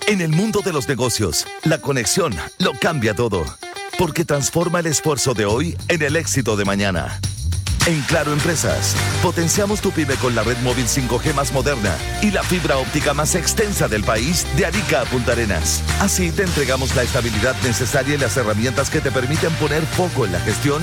En el mundo de los negocios, la conexión lo cambia todo, porque transforma el esfuerzo de hoy en el éxito de mañana. En Claro Empresas, potenciamos tu pyme con la red móvil 5G más moderna y la fibra óptica más extensa del país, de Arica a Punta Arenas. Así te entregamos la estabilidad necesaria y las herramientas que te permiten poner foco en la gestión